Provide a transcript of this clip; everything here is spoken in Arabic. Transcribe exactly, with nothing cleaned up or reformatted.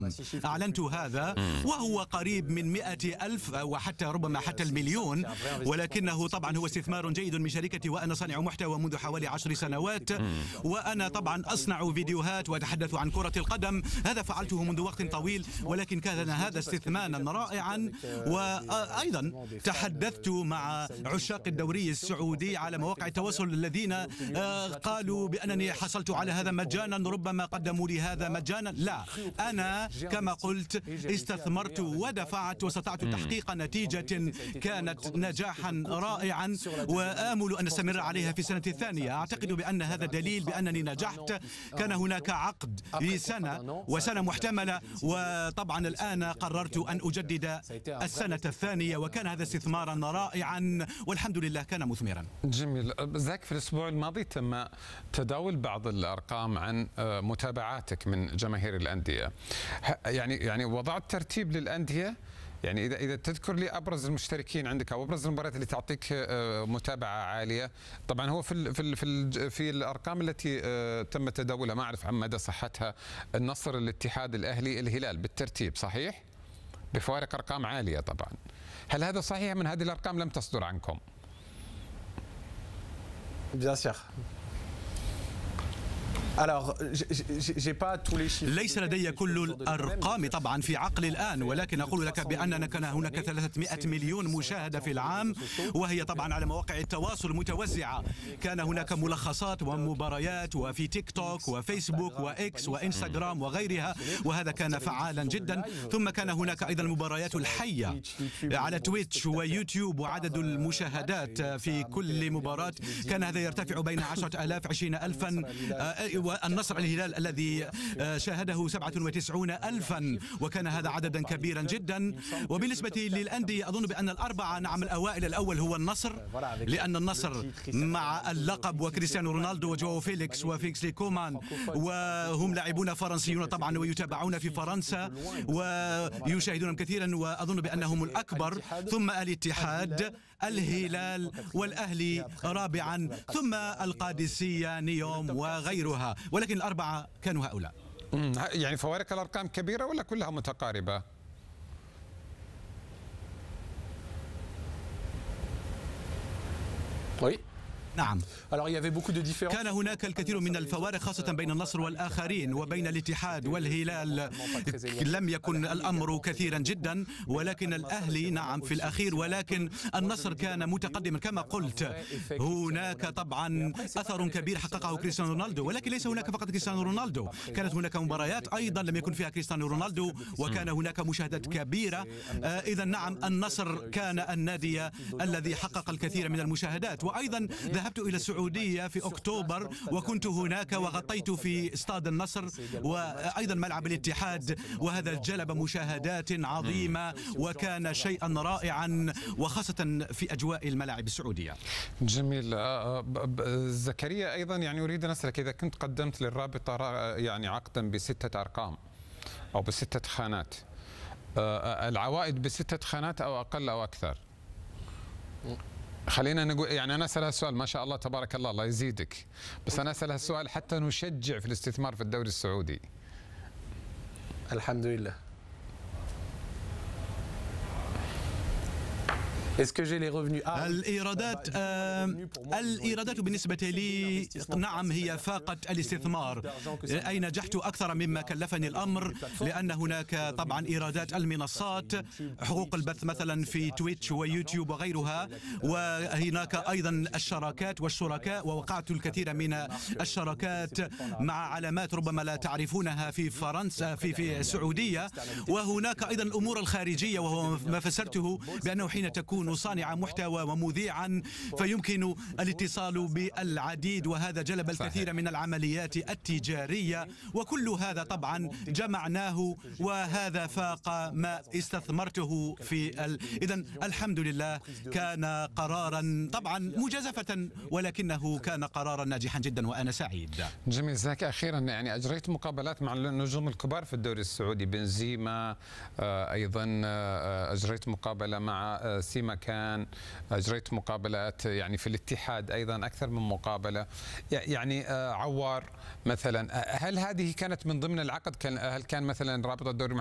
أعلنت هذا وهو قريب من مئة ألف وحتى ربما حتى المليون، ولكنه طبعا هو استثمار جيد من شركتي، وأنا صانع محتوى منذ حوالي عشر سنوات، وأنا طبعا أصنع فيديوهات وأتحدث عن كرة القدم. هذا فعلته منذ وقت طويل، ولكن كان هذا استثمانا رائعا. وأيضا تحدثت مع عشاق الدوري السعودي على مواقع التواصل الذين قالوا بأنني حصلت على هذا مجانا، ربما قدموا لي هذا مجانا. لا، أنا كما قلت استثمرت ودفعت واستطعت تحقيق نتيجة كانت نجاحا رائعا، وآمل أن أستمر عليها في السنة الثانية. أعتقد بأن هذا دليل بأنني نجحت. كان هناك عقد لسنة وسنة محتملة، وطبعا الآن قررت أن أجدد السنة الثانية، وكان هذا استثمارا رائعا والحمد لله كان مثمرا. جميل. زاك، في الأسبوع الماضي تم تداول بعض الأرقام عن متابعاتك من جماهير الأندية. يعني يعني وضعت ترتيب للأندية، يعني إذا إذا تذكر لي أبرز المشتركين عندك أو أبرز المباريات اللي تعطيك متابعة عالية. طبعا هو في ال في ال في, ال في الأرقام التي تم تداولها، ما أعرف عن مدى صحتها، النصر، الاتحاد، الأهلي، الهلال بالترتيب، صحيح؟ بفوارق أرقام عالية طبعا. هل هذا صحيح؟ من هذه الأرقام لم تصدر عنكم؟ Bien sûr. ليس لدي كل الأرقام طبعا في عقلي الآن، ولكن أقول لك بأننا كان هناك ثلاثمئة مليون مشاهدة في العام، وهي طبعا على مواقع التواصل متوزعة. كان هناك ملخصات ومباريات وفي تيك توك وفيسبوك وإكس وإنستغرام وغيرها، وهذا كان فعالا جدا. ثم كان هناك أيضا المباريات الحية على تويتش ويوتيوب، وعدد المشاهدات في كل مباراة كان هذا يرتفع بين عشرة آلاف عشرين ألفا، والنصر الهلال الذي شاهده سبعة وتسعين ألفا، وكان هذا عددا كبيرا جدا. وبالنسبة للأندية أظن بأن الأربعة، نعم، الأوائل الأول هو النصر، لأن النصر مع اللقب وكريستيانو رونالدو وجواو فيليكس وفيكسلي كومان، وهم لاعبون فرنسيون طبعا ويتابعون في فرنسا ويشاهدونهم كثيرا، وأظن بأنهم الأكبر. ثم الاتحاد، الهلال والأهلي رابعا، ثم القادسية، نيوم وغيرها، ولكن الأربعة كانوا هؤلاء. يعني فوارق الأرقام كبيرة ولا كلها متقاربة؟ Oui. نعم. كان هناك الكثير من الفوارق خاصة بين النصر والآخرين، وبين الاتحاد والهلال لم يكن الأمر كثيرا جدا، ولكن الأهلي نعم في الأخير، ولكن النصر كان متقدما كما قلت. هناك طبعا أثر كبير حققه كريستيانو رونالدو، ولكن ليس هناك فقط كريستيانو رونالدو، كانت هناك مباريات أيضا لم يكن فيها كريستيانو رونالدو وكان هناك مشاهدات كبيرة. آه إذا نعم، النصر كان النادي الذي حقق الكثير من المشاهدات. وأيضا ذهبت إلى السعودية في أكتوبر وكنت هناك وغطيت في استاد النصر وأيضا ملعب الاتحاد، وهذا جلب مشاهدات عظيمة وكان شيئا رائعا، وخاصة في أجواء الملاعب السعودية. جميل. زكريا، أيضا يعني أريد أن أسألك، إذا كنت قدمت للرابطة يعني عقدا بستة أرقام أو بستة خانات، العوائد بستة خانات أو أقل أو أكثر؟ خلينا نقول، يعني أنا أسأل السؤال، ما شاء الله تبارك الله، الله يزيدك، بس أنا أسأل السؤال حتى نشجع في الاستثمار في الدوري السعودي. الحمد لله. الإيرادات آه الإيرادات بالنسبة لي نعم هي فاقت الاستثمار، أي نجحت أكثر مما كلفني الأمر، لأن هناك طبعا إيرادات المنصات، حقوق البث مثلا في تويتش ويوتيوب وغيرها، وهناك أيضا الشراكات والشركاء، ووقعت الكثير من الشراكات مع علامات ربما لا تعرفونها في فرنسا في في السعودية. وهناك أيضا الأمور الخارجية، وهو ما فسرته بأنه حين تكون صانع محتوى ومذيعا فيمكن الاتصال بالعديد، وهذا جلب الكثير من العمليات التجارية، وكل هذا طبعا جمعناه وهذا فاق ما استثمرته في ال... إذن الحمد لله كان قرارا طبعا مجازفة، ولكنه كان قرارا ناجحا جدا وأنا سعيد. جميل. زكي، أخيرا يعني أجريت مقابلات مع النجوم الكبار في الدوري السعودي، بنزيما، أيضا أجريت مقابلة مع سيما مكان، أجريت مقابلات يعني في الاتحاد أيضا أكثر من مقابلة، يعني عوار مثلا، هل هذه كانت من ضمن العقد؟ هل كان مثلا رابطة الدوري